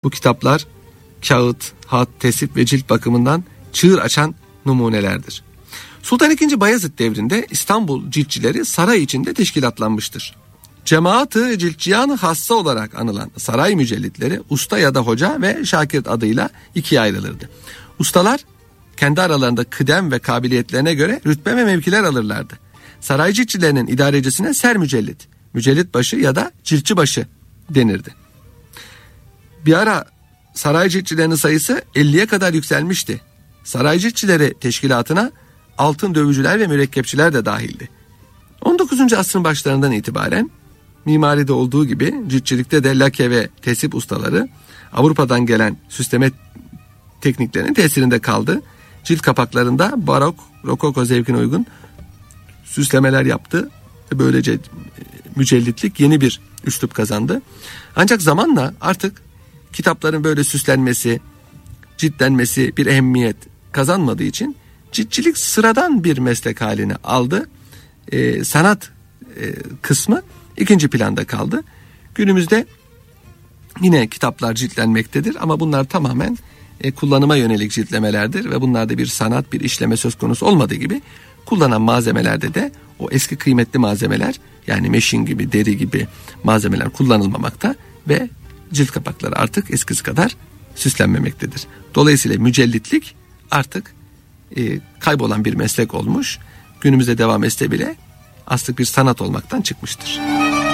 Bu kitaplar kağıt, hat, tesip ve cilt bakımından çığır açan numunelerdir. Sultan II. Bayezid devrinde İstanbul ciltçileri saray içinde teşkilatlanmıştır. Cemaat-ı Ciltçiyan-ı Hassa olarak anılan saray mücellitleri usta ya da hoca ve şagirt adıyla ikiye ayrılırdı. Ustalar kendi aralarında kıdem ve kabiliyetlerine göre rütbe ve mevkiler alırlardı. Saray ciltçilerinin idarecisine sermücellit, mücellit başı ya da ciltçi başı denirdi. Bir ara saray ciltçilerinin sayısı 50'ye kadar yükselmişti. Saray ciltçileri teşkilatına altın dövücüler ve mürekkepçiler de dahildi. 19. asrın başlarından itibaren mimaride olduğu gibi ciltçilikte de lake ve tesip ustaları Avrupa'dan gelen süsleme tekniklerinin tesirinde kaldı. Cilt kapaklarında barok, rokoko zevkine uygun süslemeler yaptı. Böylece mücellitlik yeni bir üslup kazandı. Ancak zamanla artık kitapların böyle süslenmesi, ciltlenmesi bir ehemmiyet kazanmadığı için ciltçilik sıradan bir meslek halini aldı. Sanat kısmı ikinci planda kaldı. Günümüzde yine kitaplar ciltlenmektedir ama bunlar tamamen kullanıma yönelik ciltlemelerdir ve bunlarda bir sanat, bir işleme söz konusu olmadığı gibi kullanılan malzemelerde de o eski kıymetli malzemeler, yani meşin gibi, deri gibi malzemeler kullanılmamakta ve cilt kapakları artık eskisi kadar süslenmemektedir. Dolayısıyla mücellitlik artık kaybolan bir meslek olmuş. Günümüzde devam etse bile aslı bir sanat olmaktan çıkmıştır.